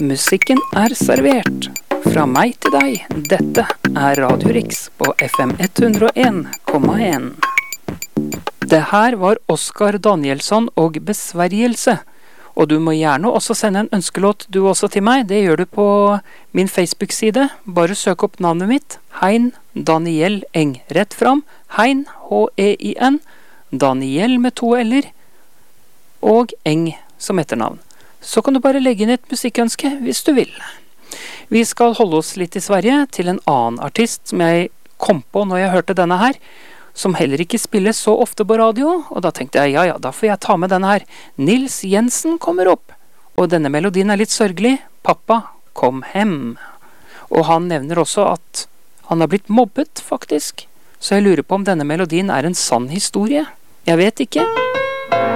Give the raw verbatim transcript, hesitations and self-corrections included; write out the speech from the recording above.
Musikken er servert. Fra meg til deg, dette er Radio Riks på F M hundre og en komma en. Det her var Oskar Danielsson og Besvergelse. Og du må gjerne også sende en ønskelåt du også til meg. Det gjør du på min Facebook-side. Bare søk opp navnet mitt. Hein Daniel Eng. Rett fram. Hein, H E I N. Daniel med to L-er. Og Eng som etternavn. Så kan du bare legge inn et musikkønske hvis du vil. Vi skal holde oss litt i Sverige til en annen artist som jeg kom på når jeg hørte denne her, som heller ikke spilles så ofte på radio, og da tenkte jeg, ja ja, da får jeg ta med denne her. Nils Jensen kommer opp, og denne melodien er litt sørgelig. Pappa, kom hem. Og han nevner også at han har blitt mobbet, faktisk. Så jeg lurer på om denne melodien er en sann historie. Jeg vet ikke.